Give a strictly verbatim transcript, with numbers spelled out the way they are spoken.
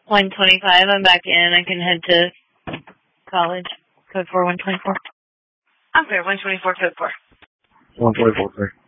one twenty-five, I'm back in. I can head to college. Code four, one twenty-four. I'm clear, one twenty-four, code four. one twenty-four, clear.